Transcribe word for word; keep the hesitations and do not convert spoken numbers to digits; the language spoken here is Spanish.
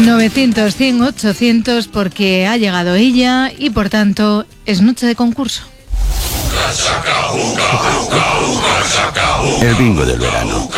novecientos, cien, ochocientos porque ha llegado ella y por tanto es noche de concurso. El bingo del verano.